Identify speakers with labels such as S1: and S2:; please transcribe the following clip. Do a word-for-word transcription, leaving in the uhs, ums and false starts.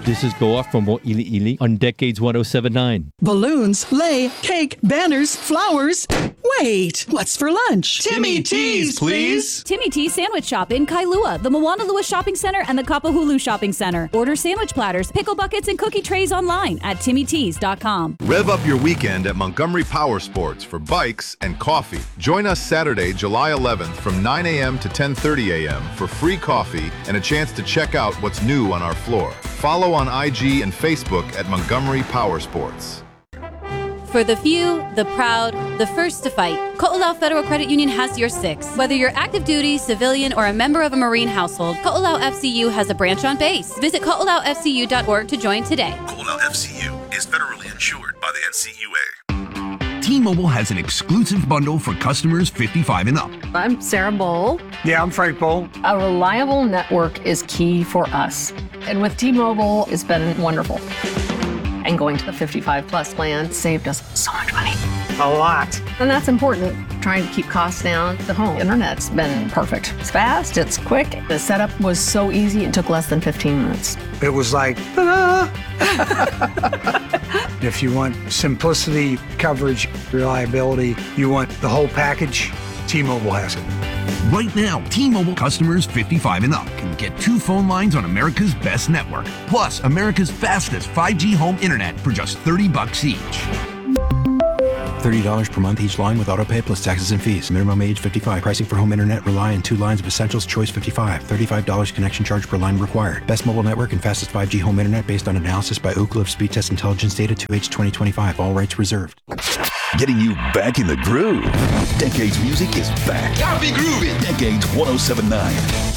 S1: This is Goa from Ili Ili on Decades one oh seven point nine.
S2: Balloons, lei, cake, banners, flowers. Wait, what's for lunch?
S3: Timmy T's, please.
S4: Timmy T's Sandwich Shop in Kailua, the Moanalua Shopping Center, and the Kapahulu Shopping Center. Order sandwich platters, pickle buckets, and cookie trays online at timmy tees dot com.
S5: Rev up your weekend at Montgomery Power Sports for bikes and coffee. Join us Saturday, July eleventh from nine a.m. to ten thirty a.m. for free coffee and a chance to check out what's new on our floor. Follow on I G and Facebook at Montgomery Power Sports.
S6: For the few, the proud, the first to fight, Ko'olau Federal Credit Union has your six. Whether you're active duty, civilian, or a member of a Marine household, Ko'olau F C U has a branch on base. Visit ko'olau f c u dot org to join today.
S7: Ko'olau F C U is federally insured by the N C U A.
S8: T-Mobile has an exclusive bundle for customers fifty-five and up.
S9: I'm Sarah Bowl.
S10: Yeah, I'm Frank Bowl.
S9: A reliable network is key for us. And with T-Mobile, it's been wonderful. And going to the fifty-five plus plan saved us so much money.
S10: A lot.
S9: And that's important, trying to keep costs down. The home internet's been perfect. It's fast, it's quick. The setup was so easy, it took less than fifteen minutes.
S10: It was like, ta-da! If you want simplicity, coverage, reliability, you want the whole package, T-Mobile has it.
S8: Right now, T-Mobile customers fifty-five and up can get two phone lines on America's best network, plus America's fastest five G home internet for just thirty bucks each.
S11: thirty dollars per month each line with autopay plus taxes and fees. Minimum age fifty-five. Pricing for home internet rely on two lines of Essentials Choice fifty-five. thirty-five dollars connection charge per line required. Best mobile network and fastest five G home internet based on analysis by Ookla of Speed Test Intelligence Data two H twenty twenty-five. All rights reserved.
S7: Getting you back in the groove. Decades music is back.
S3: Gotta be groovy.
S7: Decades one oh seven point nine.